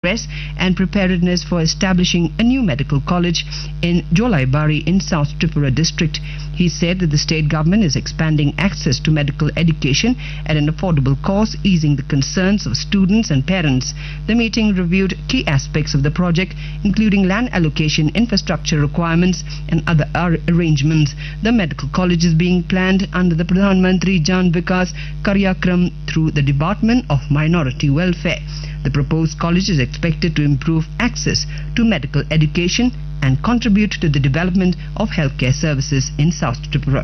progress and preparedness for establishing a new medical college in Jolaibari in South Tripura district. He said that the state government is expanding access to medical education at an affordable cost, easing the concerns of students and parents. The meeting reviewed key aspects of the project, including land allocation, infrastructure requirements and other arrangements. The medical college is being planned under the Pradhan Mantri Jan Vikas Karyakram through the Department of Minority Welfare. The proposed college is expected to improve access to medical education and contribute to the development of healthcare services in South Tripura.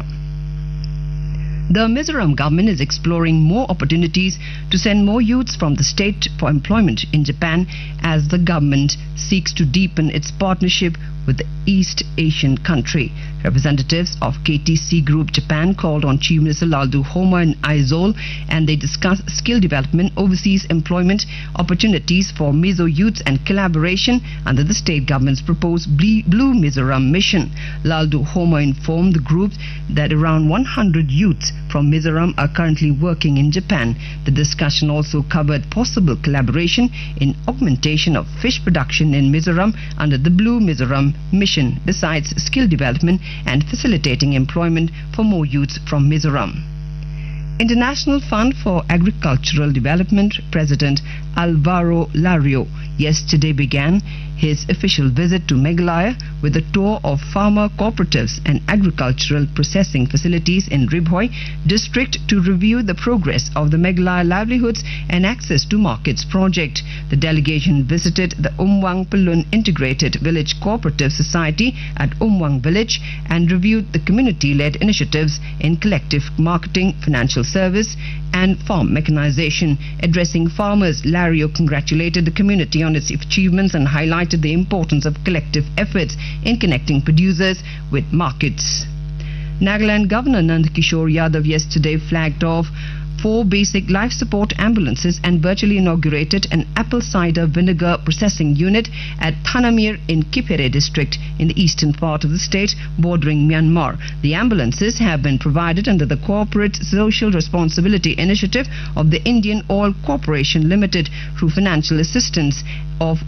The Mizoram government is exploring more opportunities to send more youths from the state for employment in Japan as the government seeks to deepen its partnership with the East Asian country. Representatives of KTC Group Japan called on Chief Minister Laldu Homa in Aizawl and they discussed skill development, overseas employment opportunities for Mizo youths and collaboration under the state government's proposed Blue Mizoram mission. Laldu Homa informed the group that around 100 youths from Mizoram are currently working in Japan. The discussion also covered possible collaboration in augmentation of fish production in Mizoram under the Blue Mizoram mission, besides skill development and facilitating employment for more youths from Mizoram. International Fund for Agricultural Development President Alvaro Lario yesterday began his official visit to Meghalaya with a tour of farmer cooperatives and agricultural processing facilities in Ribhoi district to review the progress of the Meghalaya Livelihoods and Access to Markets project. The delegation visited the Umwang Palun Integrated Village Cooperative Society at Umwang Village and reviewed the community-led initiatives in collective marketing, financial service and farm mechanization. Addressing farmers, Lario congratulated the community on its achievements and highlighted the importance of collective efforts in connecting producers with markets. Nagaland Governor Nand Kishore Yadav yesterday flagged off 4 basic life support ambulances and virtually inaugurated an apple cider vinegar processing unit at Thanamir in Kipere district in the eastern part of the state bordering Myanmar. The ambulances have been provided under the Corporate Social Responsibility Initiative of the Indian Oil Corporation Limited through financial assistance of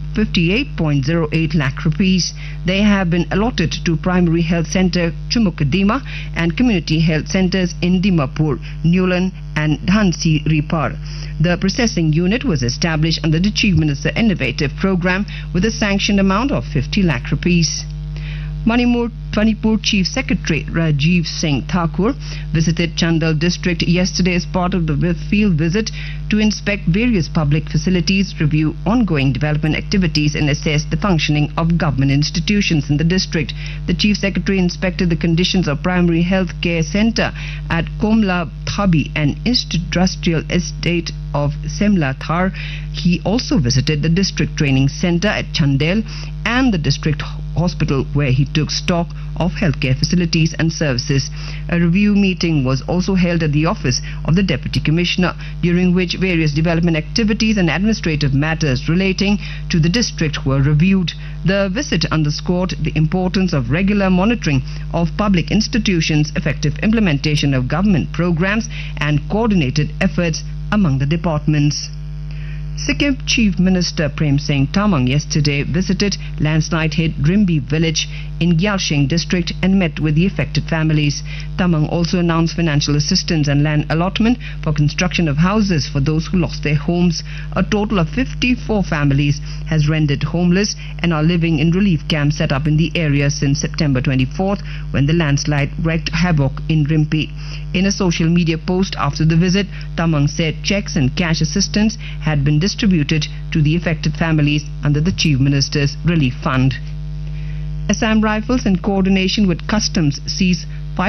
58.08 lakh rupees. They have been allotted to Primary Health Centre Chumukadima and Community Health Centres in Dimapur, Newland and Dhansi Ripar. The processing unit was established under the Chief Minister Innovative Programme with a sanctioned amount of 50 lakh rupees. Manipur Chief Secretary Rajiv Singh Thakur visited Chandal district yesterday as part of the field visit to inspect various public facilities, review ongoing development activities and assess the functioning of government institutions in the district. The Chief Secretary inspected the conditions of primary health care centre at Komla Thabi and industrial estate of Semla Thar. He also visited the district training centre at Chandel and the district hospital where he took stock of healthcare facilities and services. A review meeting was also held at the office of the Deputy Commissioner, during which various development activities and administrative matters relating to the district were reviewed. The visit underscored the importance of regular monitoring of public institutions, effective implementation of government programs and coordinated efforts among the departments. Sikkim Chief Minister Prem Singh Tamang yesterday visited landslide-hit Rimbi village in Gyalshing district and met with the affected families. Tamang also announced financial assistance and land allotment for construction of houses for those who lost their homes. A total of 54 families has rendered homeless and are living in relief camps set up in the area since September 24th when the landslide wreaked havoc in Rimpi. In a social media post after the visit, Tamang said checks and cash assistance had been distributed to the affected families under the Chief Minister's Relief Fund. Assam Rifles, in coordination with Customs, seized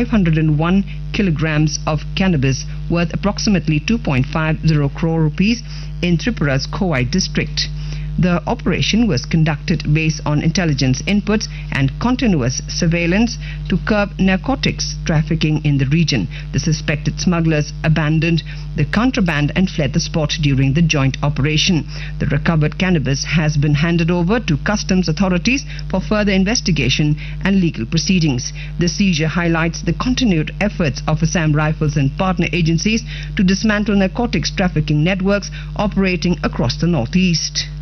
501 kilograms of cannabis worth approximately 2.50 crore rupees in Tripura's Khowai district. The operation was conducted based on intelligence inputs and continuous surveillance to curb narcotics trafficking in the region. The suspected smugglers abandoned the contraband and fled the spot during the joint operation. The recovered cannabis has been handed over to customs authorities for further investigation and legal proceedings. The seizure highlights the continued efforts of Assam Rifles and partner agencies to dismantle narcotics trafficking networks operating across the northeast.